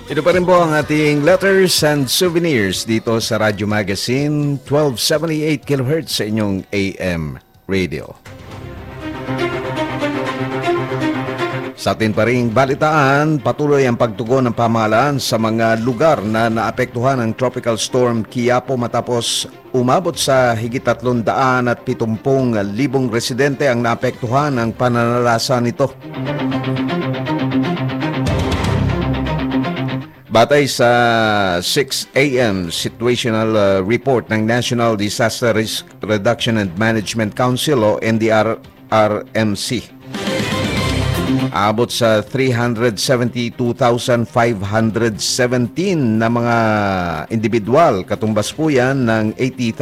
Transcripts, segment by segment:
Ito pa rin po ang ating letters and souvenirs dito sa Radyo Magazine 1278 kHz sa inyong AM radio. Sa atin pa ring balitaan, patuloy ang pagtugon ng pamahalaan sa mga lugar na naapektuhan ng Tropical Storm Quiapo matapos umabot sa higit 370,000 residente ang naapektuhan ng pananalasa nito. Batay sa 6 a.m. situational report ng National Disaster Risk Reduction and Management Council o NDRRMC, abot sa 372,517 na mga individual, katumbas po yan ng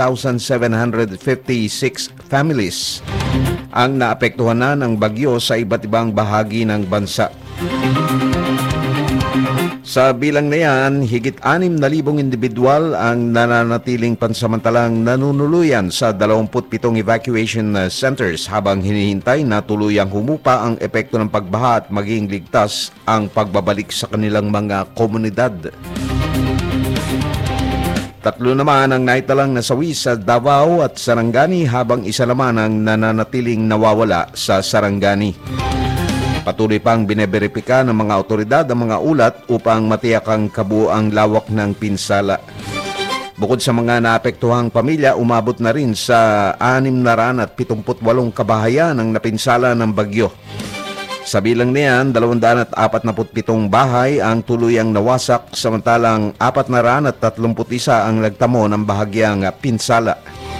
80,756 families ang naapektuhan na ng bagyo sa iba't ibang bahagi ng bansa. Sa bilang na yan, higit 6,000 individual ang nananatiling pansamantalang nanunuluyan sa 27 evacuation centers habang hinihintay na tuluyang humupa ang epekto ng pagbaha at maging ligtas ang pagbabalik sa kanilang mga komunidad. 3 naman ang naitalang nasawi sa Davao at Sarangani habang isa naman ang nananatiling nawawala sa Sarangani. Patuloy pang bineberipika ng mga otoridad ang mga ulat upang matiyak ang kabuuang lawak ng pinsala. Bukod sa mga naapektuhang pamilya, umabot na rin sa 678 kabahayan ang napinsala ng bagyo. Sa bilang niyan, 247 bahay ang tuluyang nawasak, samantalang 431 ang nagtamo ng bahagyang pinsala.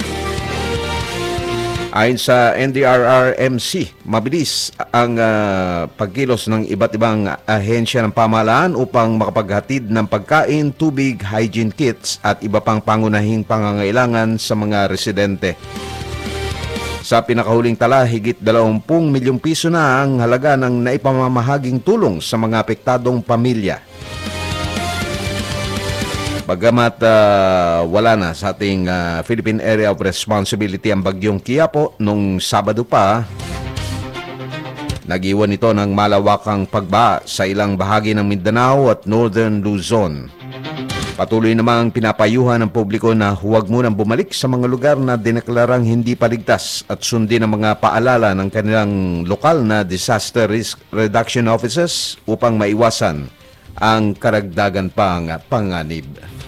Ayon sa NDRRMC, mabilis ang pagkilos ng iba't ibang ahensya ng pamahalaan upang makapaghatid ng pagkain, tubig, hygiene kits at iba pang pangunahing pangangailangan sa mga residente. Sa pinakahuling tala, higit 20 milyong piso na ang halaga ng naipamamahaging tulong sa mga apektadong pamilya. Bagamat wala na sa ating Philippine Area of Responsibility ang bagyong Quiapo, nung Sabado pa, nag-iwan ito ng malawakang pagbaha sa ilang bahagi ng Mindanao at Northern Luzon. Patuloy namang pinapayuhan ng publiko na huwag munang bumalik sa mga lugar na dineklarang hindi paligtas at sundin ang mga paalala ng kanilang lokal na disaster risk reduction offices upang maiwasan ang karagdagan pang panganib.